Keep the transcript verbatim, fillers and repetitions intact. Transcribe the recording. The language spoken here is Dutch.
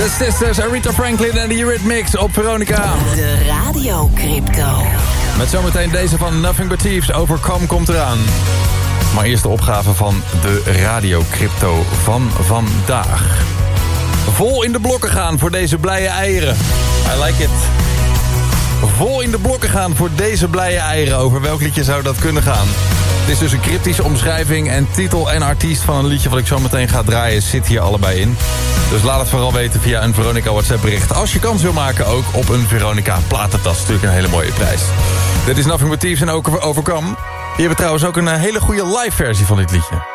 The Sisters, Aretha Franklin en de Eurythmics op Veronica. De Radio Crypto. Met zometeen deze van Nothing But Thieves. Overcome komt eraan. Maar eerst de opgave van de Radio Crypto van vandaag. Vol in de blokken gaan voor deze blije eieren. I like it. Vol in de blokken gaan voor deze blije eieren. Over welk liedje zou dat kunnen gaan? Het is dus een cryptische omschrijving en titel en artiest van een liedje wat ik zo meteen ga draaien zit hier allebei in. Dus laat het vooral weten via een Veronica WhatsApp bericht. Als je kans wil maken ook op een Veronica platentas. Natuurlijk een hele mooie prijs. Dit is Nothing But Thieves en ook Overcome. Die hebben trouwens ook een hele goede live versie van dit liedje.